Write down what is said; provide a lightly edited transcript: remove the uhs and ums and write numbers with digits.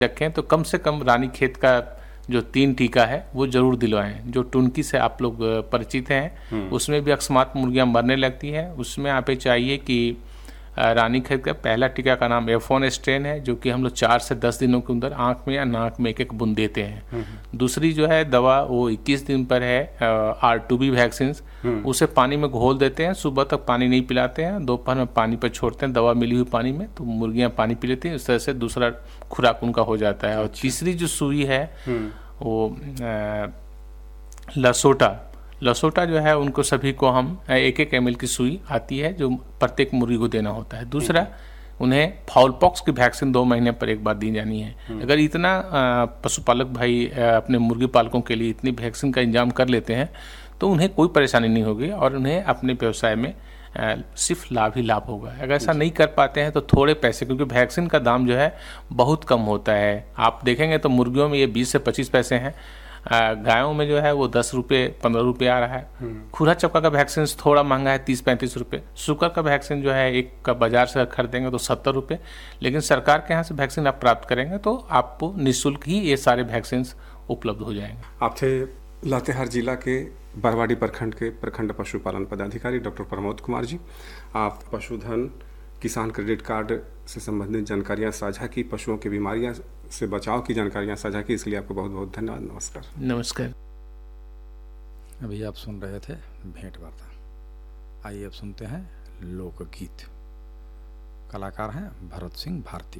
रखें तो कम से कम रानीखेत का जो 3 टीका है वो जरूर दिलवाएं। जो टुनकी से आप लोग परिचित हैं, उसमें भी अकस्मात मुर्गियां मरने लगती हैं। उसमें आप ये चाहिए कि रानीखेत का पहला टीका का नाम F1 स्ट्रेन है, जो कि हम लोग 4 से 10 दिनों के अंदर आँख में या नाक में एक बूंद देते हैं। दूसरी जो है दवा वो 21 दिन पर है, R2B वैक्सीन। उसे पानी में घोल देते हैं, सुबह तक पानी नहीं पिलाते हैं, दोपहर में पानी पर छोड़ते हैं दवा मिली हुई पानी में, तो मुर्गियां पानी पी लेती हैं। इस तरह से दूसरा खुराक उनका हो जाता है। और तीसरी जो सुई है वो लसोटा जो है, उनको सभी को हम 1-1 ml की सुई आती है जो प्रत्येक मुर्गी को देना होता है। दूसरा, उन्हें फाउल पॉक्स की वैक्सीन 2 महीने पर एक बार दी जानी है। अगर इतना पशुपालक भाई अपने मुर्गी पालकों के लिए इतनी वैक्सीन का इंतजाम कर लेते हैं तो उन्हें कोई परेशानी नहीं होगी और उन्हें अपने व्यवसाय में सिर्फ लाभ ही लाभ होगा। अगर ऐसा नहीं कर पाते हैं तो थोड़े पैसे, क्योंकि वैक्सीन का दाम जो है बहुत कम होता है। आप देखेंगे तो मुर्गियों में ये 20 से 25 पैसे हैं, गायों में जो है वो 10 रुपये 15 रुपये आ रहा है। खुरा चपका का वैक्सीन थोड़ा महंगा है, 30-35 रुपये। शुगर का वैक्सीन जो है एक का बाजार से खरीदेंगे तो 70 रुपये। लेकिन सरकार के यहाँ से वैक्सीन आप प्राप्त करेंगे तो आपको निःशुल्क ही ये सारे वैक्सीन उपलब्ध हो जाएंगे। आप थे लातेहार जिला के बरवाडी प्रखंड के प्रखंड पशुपालन पदाधिकारी डॉक्टर प्रमोद कुमार जी। आप पशुधन किसान क्रेडिट कार्ड से संबंधित जानकारियां साझा की, पशुओं की बीमारियां से बचाव की जानकारियां साझा की, इसलिए आपको बहुत बहुत धन्यवाद। नमस्कार। नमस्कार। अभी आप सुन रहे थे भेंट वार्ता। आइए अब सुनते हैं लोकगीत। कलाकार हैं भरत सिंह भारती।